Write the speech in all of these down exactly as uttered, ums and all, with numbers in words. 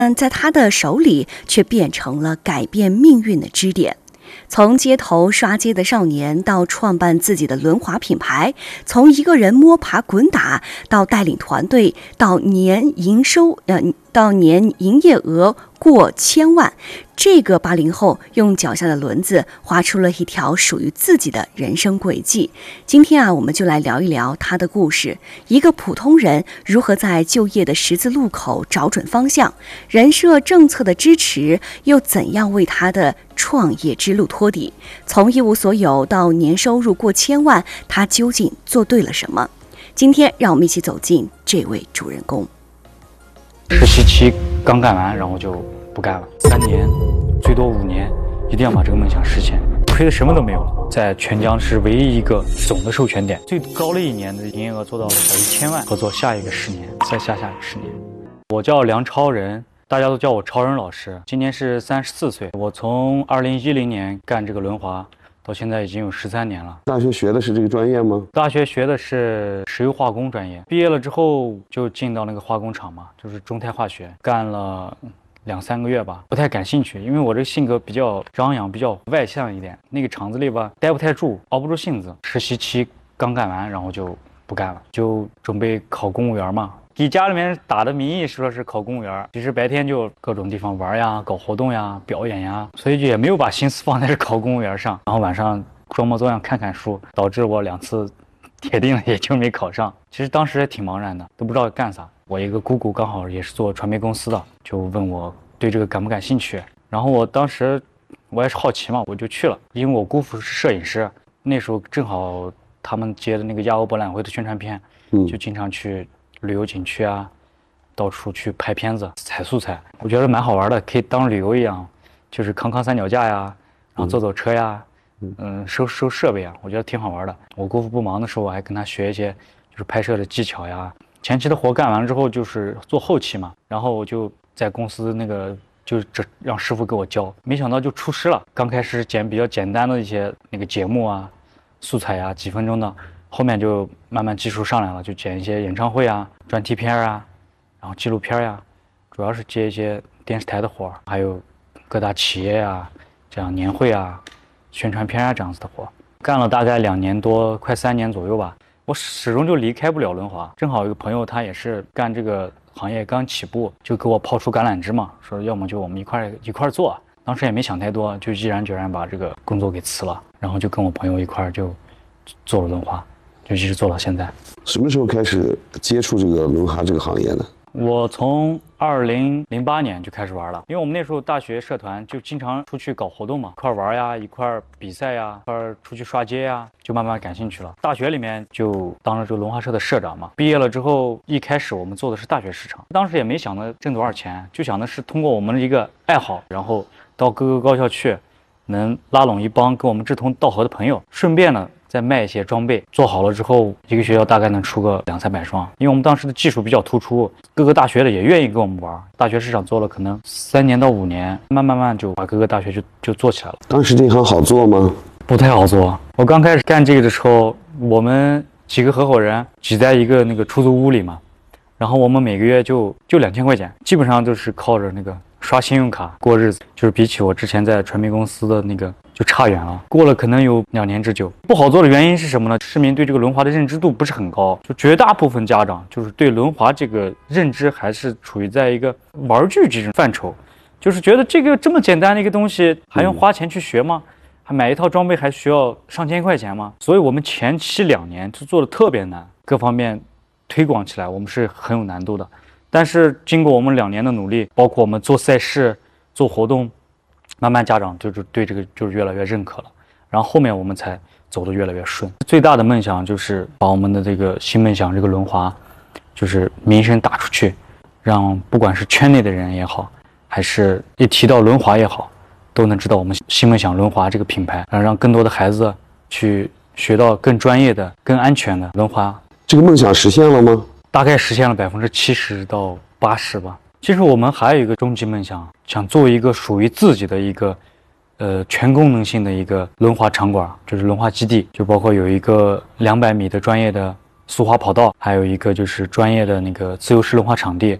嗯，在他的手里却变成了改变命运的支点。从街头刷街的少年到创办自己的轮滑品牌，从一个人摸爬滚打到带领团队，到年营收呃到年营业额过千万，这个八零后用脚下的轮子画出了一条属于自己的人生轨迹。今天啊，我们就来聊一聊他的故事，一个普通人如何在就业的十字路口找准方向，人社政策的支持又怎样为他的创业之路托底？从一无所有到年收入过千万，他究竟做对了什么？今天让我们一起走进这位主人公。 实习期刚干完，然后就不干了，三年最多五年，一定要把这个梦想实现。亏的什么都没有了，在全江是唯一一个总的授权点，最高的一年的营业额做到了小一千万，合作下一个十年，再下下一个十年。我叫梁超人，大家都叫我超人老师，今年是三十四岁。我从二零一零年干这个轮滑，到现在已经有十三年了。 大学学的是这个专业吗？ 大学学的是石油化工专业，毕业了之后就进到那个化工厂嘛，就是中泰化学，干了两三个月吧，不太感兴趣，因为我这个性格比较张扬，比较外向一点，那个厂子里吧待不太住，熬不住性子。实习期刚干完，然后就不干了，就准备考公务员嘛。给家里面打的名义说是考公务员，其实白天就各种地方玩呀，搞活动呀，表演呀，所以就也没有把心思放在这考公务员上。然后晚上装模作样看看书，导致我两次铁定了也就没考上。其实当时也挺茫然的，都不知道干啥。我一个姑姑刚好也是做传媒公司的，就问我对这个感不感兴趣。然后我当时我也是好奇嘛，我就去了。因为我姑父是摄影师，那时候正好他们接的那个亚欧博览会的宣传片， 嗯， 就经常去旅游景区啊，到处去拍片子采素材，我觉得蛮好玩的，可以当旅游一样，就是扛扛三脚架呀，然后坐坐车呀，嗯、呃，收收设备啊，我觉得挺好玩的。我姑父不忙的时候，我还跟他学一些就是拍摄的技巧呀。前期的活干完了之后，就是做后期嘛，然后我就在公司那个就这让师傅给我教，没想到就出师了。刚开始剪比较简单的一些那个节目啊、素材啊，几分钟的。后面就慢慢技术上来了，就剪一些演唱会啊、专题片啊，然后纪录片呀、啊，主要是接一些电视台的活，还有各大企业啊，这样年会啊、宣传片啊这样子的活，干了大概两年多，快三年左右吧。我始终就离开不了轮滑。正好有一个朋友，他也是干这个行业刚起步，就给我抛出橄榄枝嘛，说要么就我们一块一块做。当时也没想太多，就毅然决然把这个工作给辞了，然后就跟我朋友一块就做了轮滑。就一直做到现在。 什么时候开始接触这个轮滑这个行业呢？ 我从二零零八年就开始玩了，因为我们那时候大学社团就经常出去搞活动嘛，一块玩呀，一块比赛呀，一块出去刷街呀，就慢慢感兴趣了。大学里面就当了这个轮滑社的社长嘛。毕业了之后，一开始我们做的是大学市场，当时也没想着挣多少钱，就想的是通过我们的一个爱好，然后到各个高校去，能拉拢一帮跟我们志同道合的朋友，顺便呢再卖一些装备，做好了之后，一个学校大概能出个两三百双。因为我们当时的技术比较突出，各个大学的也愿意跟我们玩。大学市场做了可能三年到五年，慢慢慢就把各个大学就就做起来了。 当时这行好做吗？ 不太好做。我刚开始干这个的时候，我们几个合伙人挤在一个那个出租屋里嘛，然后我们每个月就就两千块钱，基本上都是靠着那个刷信用卡过日子，就是比起我之前在传媒公司的那个就差远了，过了可能有两年之久。不好做的原因是什么呢？市民对这个轮滑的认知度不是很高，就绝大部分家长就是对轮滑这个认知还是处于在一个玩具这种范畴，就是觉得这个这么简单的一个东西还用花钱去学吗？还买一套装备还需要上千块钱吗？所以我们前期两年就做的特别难，各方面推广起来我们是很有难度的。但是经过我们两年的努力，包括我们做赛事、做活动，慢慢家长就是对这个就是越来越认可了，然后后面我们才走得越来越顺。最大的梦想就是把我们的这个新梦想这个轮滑，就是名声打出去，让不管是圈内的人也好，还是一提到轮滑也好，都能知道我们新梦想轮滑这个品牌，然后让更多的孩子去学到更专业的、更安全的轮滑。 这个梦想实现了吗？ 大概实现了百分之七十到八十吧。其实我们还有一个终极梦想，想做一个属于自己的一个，呃，全功能性的一个轮滑场馆，就是轮滑基地，就包括有一个两百米的专业的速滑跑道，还有一个就是专业的那个自由式轮滑场地，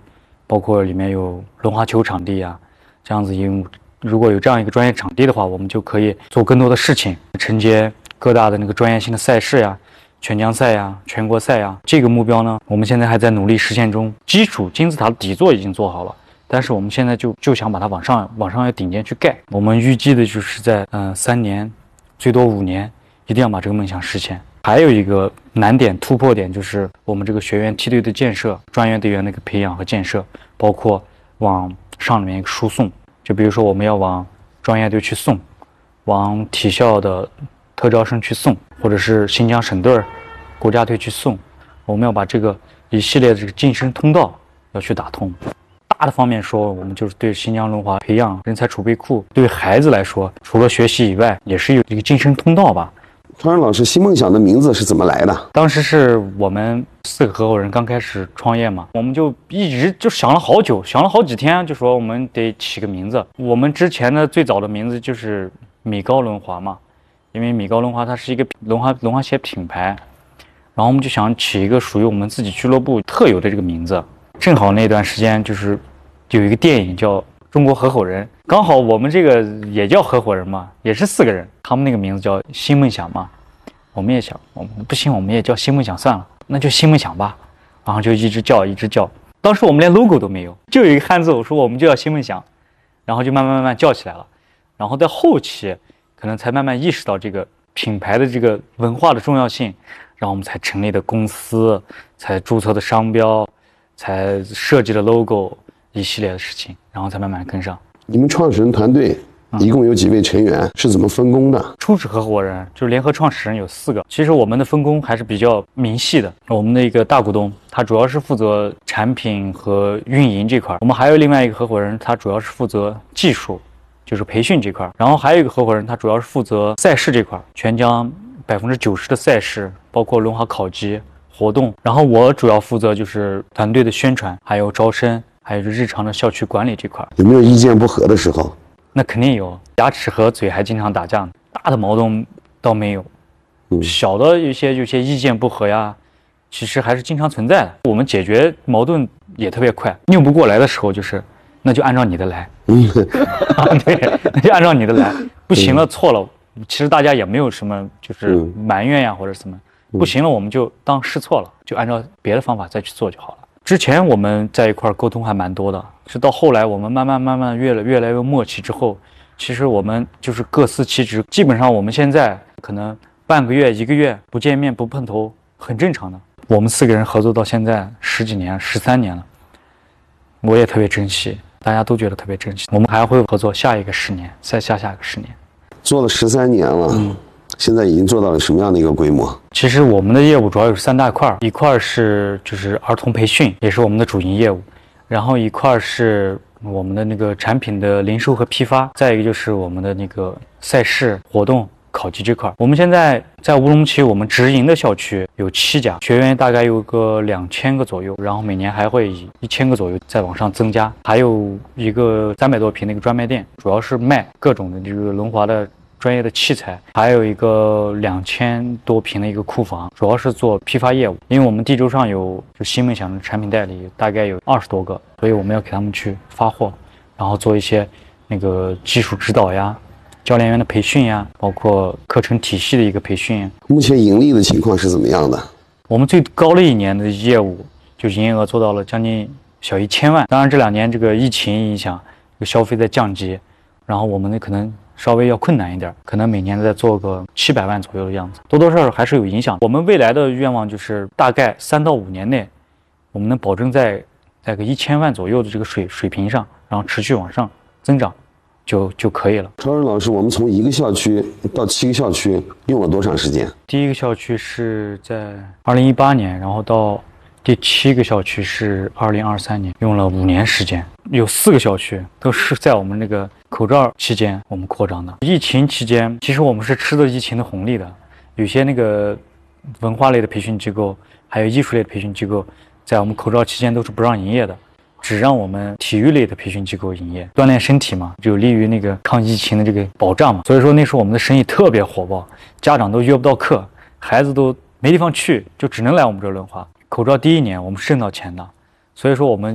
包括里面有轮滑球场地啊，这样子因如果有这样一个专业场地的话，我们就可以做更多的事情，承接各大的那个专业性的赛事呀，全江赛呀、全国赛呀。这个目标呢，我们现在还在努力实现中。基础金字塔的底座已经做好了，但是我们现在就就想把它往上往上要顶尖去盖。我们预计的就是在嗯、呃、三年，最多五年，一定要把这个梦想实现。还有一个难点突破点就是我们这个学员梯队的建设、专业队员的一个培养和建设，包括往上里面一个输送。就比如说我们要往专业队去送，往体校的特招生去送，或者是新疆省队、国家队去送，我们要把这个一系列的这个晋升通道要去打通。大的方面说，我们就是对新疆轮滑培养人才储备库，对孩子来说，除了学习以外，也是有一个晋升通道吧。 川老师，新梦想的名字是怎么来的？ 当时是我们四个合伙人刚开始创业嘛，我们就一直就想了好久，想了好几天，就说我们得起个名字。我们之前的最早的名字就是米高轮滑嘛，因为米高轮滑它是一个轮滑轮滑鞋品牌，然后我们就想起一个属于我们自己俱乐部特有的这个名字。正好那段时间就是有一个电影叫《中国合伙人》，刚好我们这个也叫合伙人嘛，也是四个人，他们那个名字叫新梦想嘛。我们也想，我们不行，我们也叫新梦想算了，那就新梦想吧。然后就一直叫，一直叫。当时我们连 logo 都没有，就有一个汉字，我说我们就叫新梦想，然后就慢慢慢慢叫起来了。然后在后期，可能才慢慢意识到这个品牌的这个文化的重要性，然后我们才成立的公司，才注册的商标，才设计的 logo， 一系列的事情，然后才慢慢跟上。 你们创始人团队一共有几位成员？是怎么分工的？ 初始合伙人就是联合创始人有四个，其实我们的分工还是比较明细的。我们的一个大股东，他主要是负责产品和运营这块，我们还有另外一个合伙人，他主要是负责技术，就是培训这块，然后还有一个合伙人，他主要是负责赛事这块，全江百分之九十的赛事，包括轮滑考级活动，然后我主要负责就是团队的宣传，还有招生，还有日常的校区管理这块。 有没有意见不合的时候？ 那肯定有，牙齿和嘴还经常打架，大的矛盾倒没有， 嗯、 小的有些有些意见不合呀，其实还是经常存在的。我们解决矛盾也特别快，拗不过来的时候就是那就按照你的来，嗯，对，那就按照你的来，不行了错了，其实大家也没有什么就是埋怨呀或者什么，不行了我们就当试错了，就按照别的方法再去做就好了。之前我们在一块沟通还蛮多的，是到后来我们慢慢慢慢越来越来越默契之后，其实我们就是各司其职。基本上我们现在可能半个月一个月不见面不碰头很正常的。我们四个人合作到现在十几年十三年了，我也特别珍惜，大家都觉得特别珍惜。我们还会合作下一个十年，再下下个十年。 做了十三年了，嗯，现在已经做到了什么样的一个规模？ 其实我们的业务主要有三大块，一块是就是儿童培训，也是我们的主营业务，然后一块是我们的那个产品的零售和批发，再一个就是我们的那个赛事活动考级这块。我们现在在乌鲁木齐，我们直营的校区有七家，学员大概有个两千个左右，然后每年还会以一千个左右再往上增加，还有一个三百多平的一个专卖店，主要是卖各种的这个轮滑的专业的器材，还有一个两千多平的一个库房，主要是做批发业务。因为我们地州上有就新梦想的产品代理，大概有二十多个，所以我们要给他们去发货，然后做一些那个技术指导呀、教练员的培训呀，包括课程体系的一个培训。 目前盈利的情况是怎么样的？ 我们最高的一年的业务就营业额做到了将近小一千万。当然这两年这个疫情影响，消费在降级，然后我们呢可能稍微要困难一点，可能每年再做个七百万左右的样子，多多少少还是有影响。我们未来的愿望就是大概三到五年内，我们能保证在在个一千万左右的这个水水平上，然后持续往上增长，就就可以了。 超人老师，我们从一个校区到七个校区用了多长时间？ 第一个校区是在二零一八年，然后到第七个校区是二零二三年，用了五年时间。有四个校区都是在我们那个口罩期间我们扩张的。疫情期间，其实我们是吃的疫情的红利的。有些那个文化类的培训机构，还有艺术类的培训机构，在我们口罩期间都是不让营业的，只让我们体育类的培训机构营业，锻炼身体嘛，有利于那个抗疫情的这个保障嘛。所以说那时候我们的生意特别火爆，家长都约不到课，孩子都没地方去，就只能来我们这儿轮滑。口罩第一年我们是挣到钱的，所以说我们就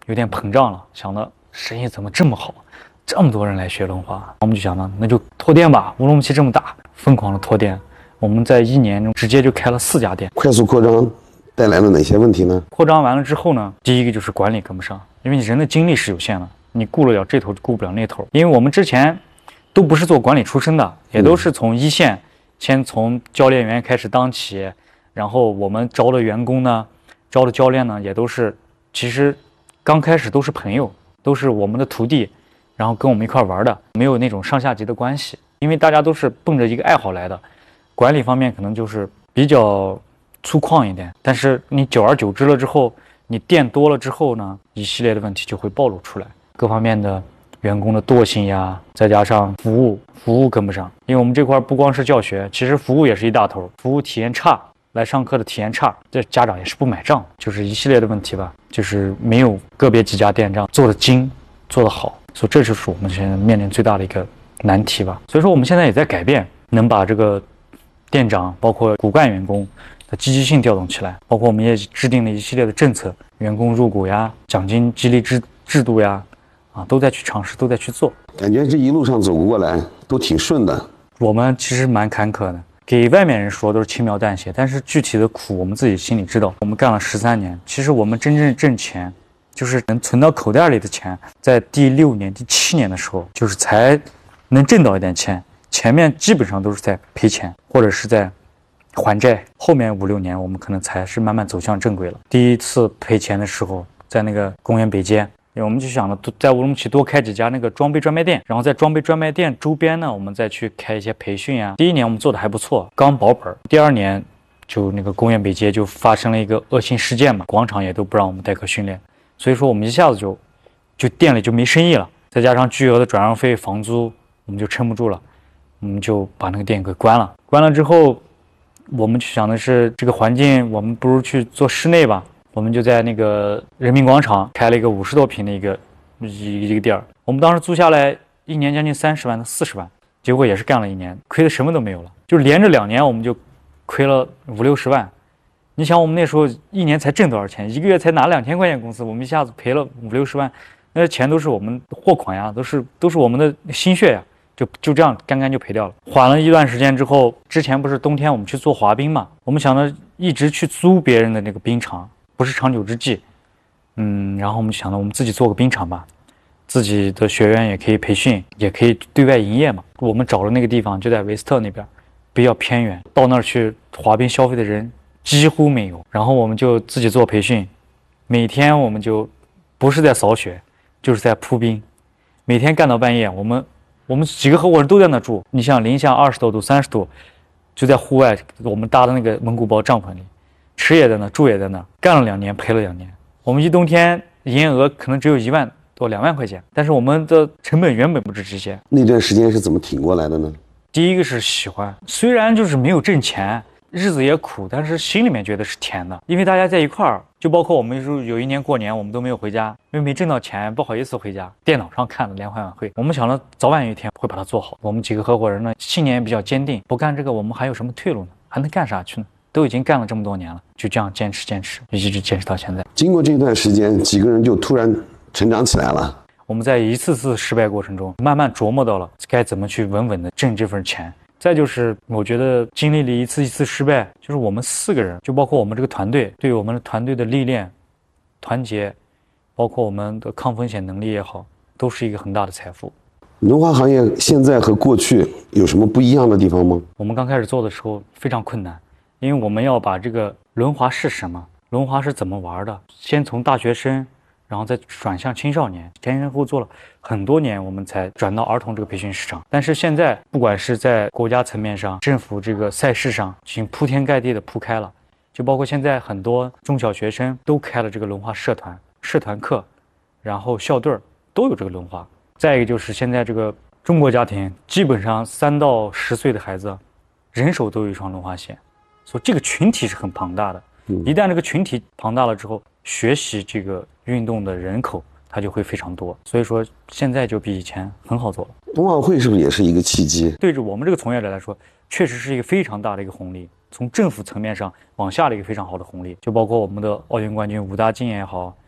有点膨胀了，想到生意怎么这么好，这么多人来学轮滑，我们就想到那就拓店吧。乌鲁木齐这么大，疯狂的拓店，我们在一年中直接就开了四家店。 快速扩张带来了哪些问题呢？ 扩张完了之后呢，第一个就是管理跟不上，因为你人的精力是有限的，你顾得了这头顾不了那头。因为我们之前都不是做管理出身的，也都是从一线、嗯、先从教练员开始当起，然后我们招的员工呢，招的教练呢，也都是其实刚开始都是朋友，都是我们的徒弟，然后跟我们一块玩的，没有那种上下级的关系，因为大家都是奔着一个爱好来的。管理方面可能就是比较粗犷一点，但是你久而久之了之后，你店多了之后呢，一系列的问题就会暴露出来，各方面的员工的惰性呀，再加上服务服务跟不上，因为我们这块不光是教学，其实服务也是一大头，服务体验差，来上课的体验差，这家长也是不买账，就是一系列的问题吧，就是没有个别几家店这样做的精做的好，所以这就是我们现在面临最大的一个难题吧。所以说我们现在也在改变，能把这个店长包括骨干员工的积极性调动起来，包括我们也制定了一系列的政策，员工入股呀、奖金激励制制度呀，啊，都在去尝试，都在去做。 感觉这一路上走过来都挺顺的。 我们其实蛮坎坷的，给外面人说都是轻描淡写，但是具体的苦我们自己心里知道。我们干了十三年，其实我们真正挣钱，就是能存到口袋里的钱，在第六年、第七年的时候，就是才能挣到一点钱。前面基本上都是在赔钱，或者是在还债。后面五六年，我们可能才是慢慢走向正轨了。第一次赔钱的时候，在那个公园北街，我们就想了，在乌鲁木齐多开几家那个装备专卖店，然后在装备专卖店周边呢，我们再去开一些培训啊。第一年我们做的还不错，刚保本。第二年就那个公园北街就发生了一个恶性事件嘛，广场也都不让我们代课训练，所以说我们一下子就就店里就没生意了，再加上巨额的转让费、房租，我们就撑不住了。我们就把那个店给关了。关了之后，我们想的是这个环境，我们不如去做室内吧。我们就在那个人民广场开了一个五十多平的一个一一个店儿。我们当时租下来一年将近三十万到四十万，结果也是干了一年，亏的什么都没有了。就连着两年我们就亏了五六十万。你想我们那时候一年才挣多少钱？一个月才拿两千块钱工资，我们一下子赔了五六十万，那钱都是我们货款呀，都是都是我们的心血呀。就就这样干干就赔掉了。缓了一段时间之后，之前不是冬天我们去做滑冰嘛，我们想着一直去租别人的那个冰场不是长久之计，嗯，然后我们想到我们自己做个冰场吧，自己的学员也可以培训，也可以对外营业嘛。我们找了那个地方就在维斯特那边，比较偏远，到那儿去滑冰消费的人几乎没有，然后我们就自己做培训，每天我们就不是在扫雪就是在铺冰，每天干到半夜。我们我们几个合伙人都在那住，你像零下二十多度、三十度，就在户外，我们搭的那个蒙古包帐篷里，吃也在那，住也在那，干了两年，赔了两年。我们一冬天营业额可能只有一万多、两万块钱，但是我们的成本原本不止这些。 那段时间是怎么挺过来的呢？ 第一个是喜欢，虽然就是没有挣钱，日子也苦，但是心里面觉得是甜的，因为大家在一块儿，就包括我们有一年过年，我们都没有回家，因为没挣到钱，不好意思回家。电脑上看的联欢晚会，我们想了早晚有一天会把它做好。我们几个合伙人呢，信念也比较坚定，不干这个我们还有什么退路呢？还能干啥去呢？都已经干了这么多年了，就这样坚持坚持，一直坚持到现在。 经过这段时间，几个人就突然成长起来了。 我们在一次次失败过程中，慢慢琢磨到了该怎么去稳稳的挣这份钱。再就是我觉得经历了一次一次失败，就是我们四个人，就包括我们这个团队，对我们的团队的历练、团结，包括我们的抗风险能力也好，都是一个很大的财富。 轮滑行业现在和过去有什么不一样的地方吗？ 我们刚开始做的时候非常困难，因为我们要把这个轮滑是什么，轮滑是怎么玩的，先从大学生，然后再转向青少年，前前后后做了很多年，我们才转到儿童这个培训市场。但是现在不管是在国家层面上，政府这个赛事上已经铺天盖地的铺开了，就包括现在很多中小学生都开了这个轮滑社团、社团课，然后校队都有这个轮滑。再一个就是现在这个中国家庭基本上三到十岁的孩子人手都有一双轮滑鞋，所以这个群体是很庞大的。一旦这个群体庞大了之后，学习这个运动的人口它就会非常多，所以说现在就比以前很好做了。 冬奥会是不是也是一个契机？ 对着我们这个从业者来说，确实是一个非常大的一个红利，从政府层面上往下的一个非常好的红利，就包括我们的奥运冠军武大靖也好，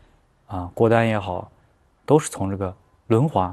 啊，郭丹也好，都是从这个轮滑